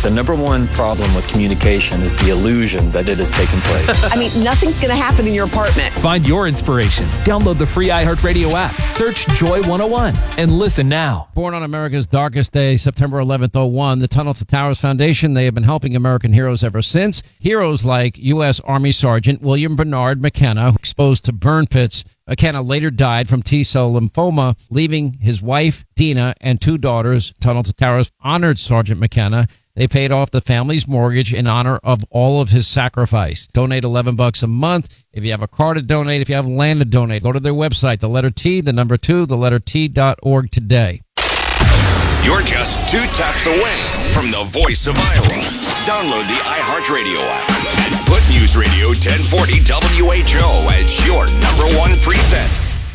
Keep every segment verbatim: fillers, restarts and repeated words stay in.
The number one problem with communication is the illusion that it has taken place. I mean, nothing's going to happen in your apartment. Find your inspiration. Download the free iHeartRadio app. Search Joy one oh one and listen now. Born on America's darkest day, September eleventh, oh one, the Tunnel to Towers Foundation, they have been helping American heroes ever since. Heroes like U S. Army Sergeant William Bernard McKenna, exposed to burn pits. McKenna later died from T-cell lymphoma, leaving his wife, Dina, and two daughters. Tunnel to Towers honored Sergeant McKenna. They paid off the family's mortgage in honor of all of his sacrifice. Donate eleven bucks a month. If you have a car to donate, if you have land to donate, go to their website, the letter T, the number two, the letter T dot org today. You're just two taps away from the voice of Iowa. Download the iHeartRadio app and put News Radio ten forty W H O as your number one preset.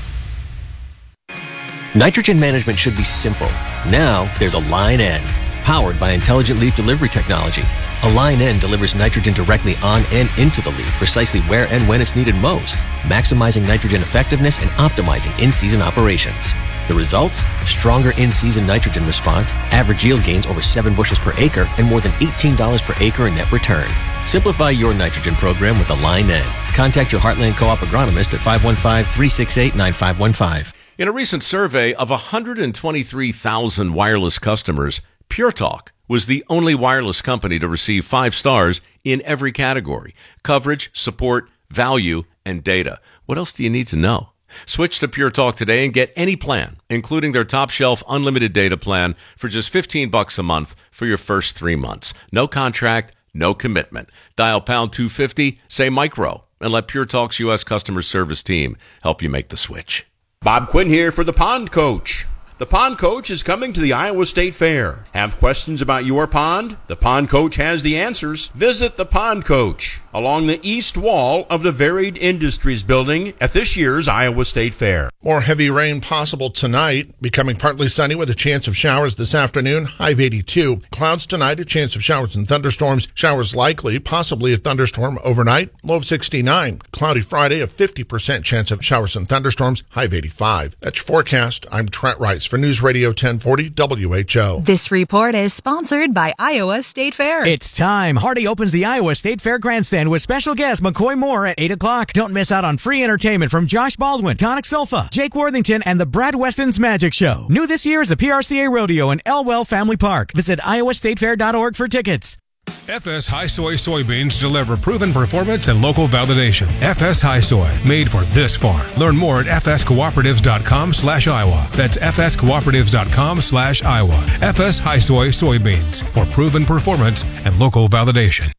Nitrogen management should be simple. Now there's a Line N, powered by intelligent leaf delivery technology. A Line N delivers nitrogen directly on and into the leaf, precisely where and when it's needed most, maximizing nitrogen effectiveness and optimizing in-season operations. The results? Stronger in-season nitrogen response, average yield gains over seven bushels per acre, and more than eighteen dollars per acre in net return. Simplify your nitrogen program with a Line N. Contact your Heartland Co-op agronomist at five one five, three six eight, nine five one five. In a recent survey of one hundred twenty-three thousand wireless customers, Pure Talk was the only wireless company to receive five stars in every category: coverage, support, value, and data. What else do you need to know? Switch to Pure Talk today and get any plan, including their top shelf unlimited data plan, for just fifteen bucks a month for your first three months. No contract, no commitment. Dial pound two fifty, say micro, and let Pure Talk's U S customer service team help you make the switch. Bob Quinn here for the Pond Coach. The Pond Coach is coming to the Iowa State Fair. Have questions about your pond? The Pond Coach has the answers. Visit the Pond Coach along the east wall of the Varied Industries building at this year's Iowa State Fair. More heavy rain possible tonight, becoming partly sunny with a chance of showers this afternoon, high of eighty-two. Clouds tonight, a chance of showers and thunderstorms. Showers likely, possibly a thunderstorm overnight, low of sixty-nine. Cloudy Friday, a fifty percent chance of showers and thunderstorms, high of eighty-five. That's your forecast. I'm Trent Rice for News Radio ten forty W H O. This report is sponsored by Iowa State Fair. It's time. Hardy opens the Iowa State Fair Grandstand with special guest McCoy Moore at eight o'clock. Don't miss out on free entertainment from Josh Baldwin, Tonic Sofa, Jake Worthington, and the Brad Weston's Magic Show. New this year is the P R C A Rodeo in Elwell Family Park. Visit iowa state fair dot org for tickets. F S High Soy soybeans deliver proven performance and local validation. F S High Soy, made for this farm. Learn more at f s cooperatives dot com slash Iowa. That's f s cooperatives dot com slash Iowa. F S High Soy soybeans for proven performance and local validation.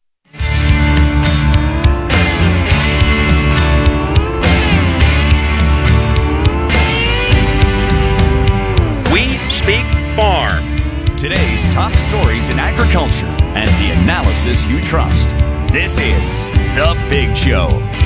We speak farm. Today's top stories in agriculture and the analysis you trust. This is The Big Show.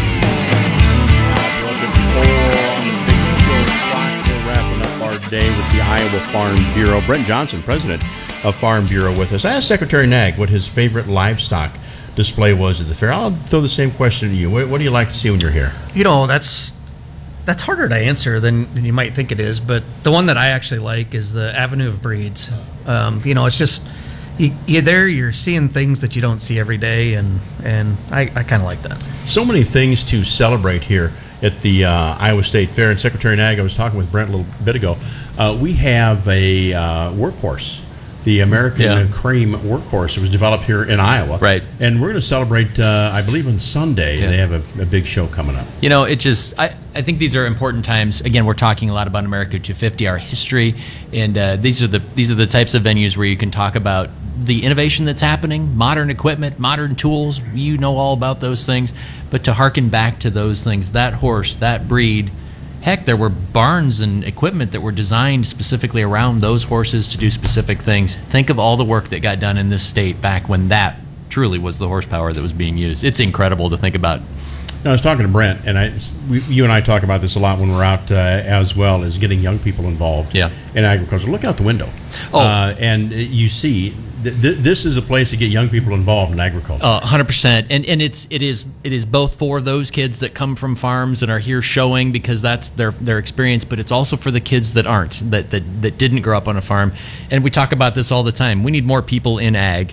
We're wrapping up our day with the Iowa Farm Bureau. Brent Johnson, president of Farm Bureau, with us. I asked Secretary Nag what his favorite livestock display was at the fair. I'll throw the same question to you. What, what do you like to see when you're here? You know, that's that's harder to answer than, than you might think it is, but the one that I actually like is the Avenue of Breeds. Um, you know, it's just you, you're there, you're seeing things that you don't see every day, and and I, I kind of like that. So many things to celebrate here at the uh, Iowa State Fair. And Secretary Nag, I was talking with Brent a little bit ago. Uh, we have a uh, workhorse, the American yeah. Cream workhorse. It was developed here in Iowa. Right. And we're going to celebrate, uh, I believe, on Sunday. Yeah. They have a, a big show coming up. You know, it just, I, I think these are important times. Again, we're talking a lot about America two fifty, our history, and uh, these are the these are the types of venues where you can talk about the innovation that's happening, modern equipment, modern tools. You know all about those things. But to harken back to those things, that horse, that breed, heck, there were barns and equipment that were designed specifically around those horses to do specific things. Think of all the work that got done in this state back when that truly was the horsepower that was being used. It's incredible to think about. I was talking to Brent, and I, we, you and I talk about this a lot when we're out uh, as well, is getting young people involved yeah. in agriculture. Look out the window, oh. uh, and you see th- th- this is a place to get young people involved in agriculture. Uh, one hundred percent, and and it's it is it is both for those kids that come from farms and are here showing because that's their their experience, but it's also for the kids that aren't that that that didn't grow up on a farm. And we talk about this all the time. We need more people in ag.